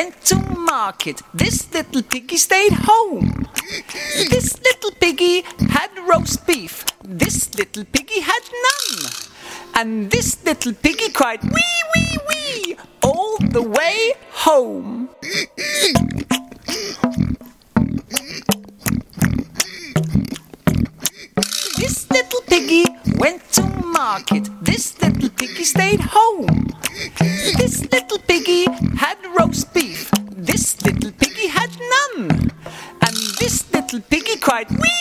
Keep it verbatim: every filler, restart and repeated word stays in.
went to market. This little piggy stayed home. This little piggy had roast beef. This little piggy had none. And this little piggy cried wee, wee, wee all the way home. This little piggy went to market. This little piggy stayed home. This little piggy had roast beef. This little piggy had none. And this little piggy cried wee,